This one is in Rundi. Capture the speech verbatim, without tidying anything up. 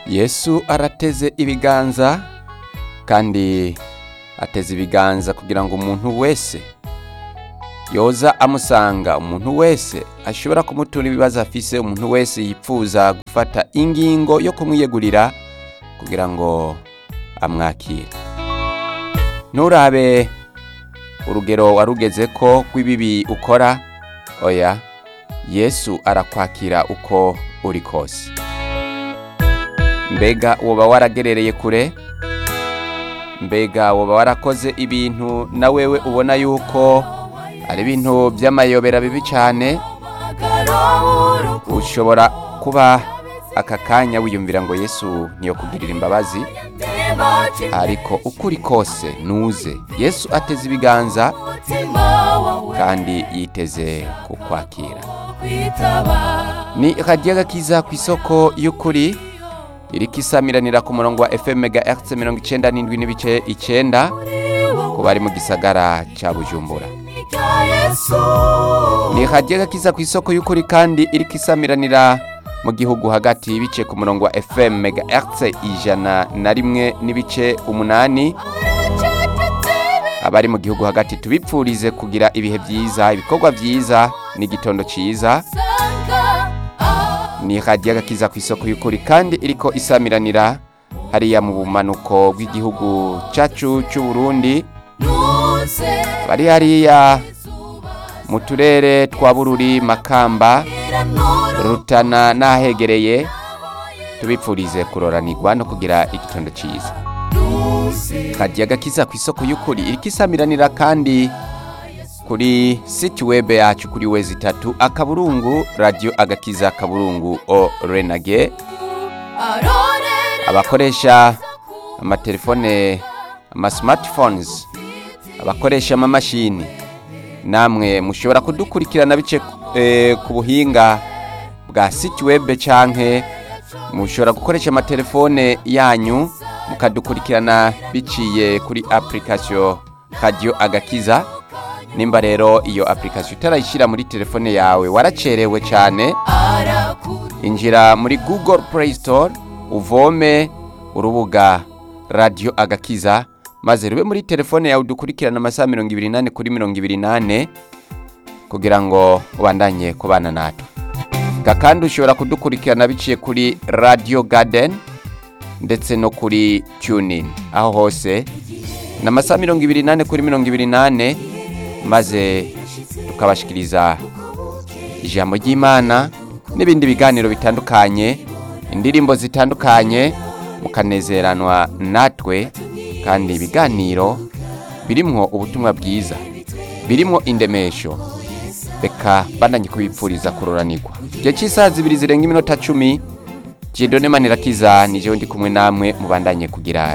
Yesu arateze ibiganza kandi ateze ibiganza kugira ngo umuntu wese yoza amusanga, umuntu wese ashobora kumutura ibibazo afise, umuntu wese yipfuza gufata ingingo yo kumwiyegurira kugira ngo amwakire. Nturabe urugero warugeze ko rw'ibibi ukora, oya, Yesu arakwakira uko uri kose. Mbega woba waragerereye kure? Mbega woba warakoze ibintu na wewe ubona yuko ari ibintu by'amayobera bibi cyane? Ushobora kuba aka kanya wiyumvira ngo Yesu niyo kugirira imbabazi, ariko ukuri kose nuze. Yesu ateze ibiganza kandi yiteze kukwakira. Ni Radio Agakiza ku isoko y'ukuri, iriko isamiranira ku murongo wa F M megahertz mirongo icenda n'indwi n'ibice icenda ku bari mu gisagara ca Bujumbura. Ni Radio Agakiza ku isoko y'ukuri kandi iriko isamiranira mu gihugu hagati bice ku murongo wa F M megahertz ijana na rimwe n'ibice umunani. Abari mu gihugu hagati tubipfurize kugira ibihe byiza, ibikorwa byiza n'igitondo ciza. Ni Radio Agakiza ku isoko y'ukuri kandi iriko isamiranira hariya mu bumanuko bw'igihugu cacu cy'u Burundi, bari hariya mu turere twa Bururi, Makamba, Rutana n'ahegereye. Tubipfurize kuroranirwa no kugira igitondo ciza. Radio Agakiza ku isoko y'ukuri iriko isamiranira kandi kuri site web yacu kuri wezi itatu akaburungu radio agakiza kaburungu o renage. Abakoresha amatelefone, ama smartphones, abakoresha ama mashini, namwe mushobora kudukurikirana bice eh, ku buhinga bwa site web canke mushobora gukoresha amatelefone yanyu mukadukurikirana biciye kuri application Radio Agakiza. Nimba rero iyo application utarayishira muri telefone yawe waracerewe cyane, injira muri Google Play Store uvome urubuga Radio Agakiza maze rube muri telefone yawe udukurikirana amasaha mirongo ibiri n'ane kuri mirongo ibiri n'ane kugira ngo ubandanye kubana natwe. Kandi ushobora kudukurikirana biciye kuri Radio Garden ndetse no kuri TuneIn, aho hose na amasaha mirongo ibiri n'ane kuri mirongo ibiri n'ane, maze tukabashikiriza ijambo ry'Imana n'ibindi biganiro bitandukanye, indirimbo zitandukanye, mukanezeranwa natwe. Kandi ibiganiro birimwo ubutumwa bwiza, birimwo indemesho. Reka bandanye kubipfuriza kuroranirwa. Igihe cy'isaha zibiri zirenga iminota cumi, Jedone Manirakiza nije ndi kumwe namwe, mubandanye kugira